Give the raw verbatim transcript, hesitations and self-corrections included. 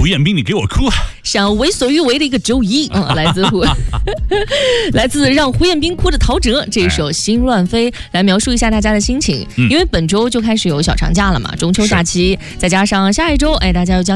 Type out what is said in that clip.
彦斌，你给我哭。 像为所欲为的一个周一，嗯，来自胡，来自让胡彦斌哭的陶喆这一首《心乱飞》，来描述一下大家的心情。因为本周就开始有小长假了嘛，中秋假期，再加上下一周，哎，大家又将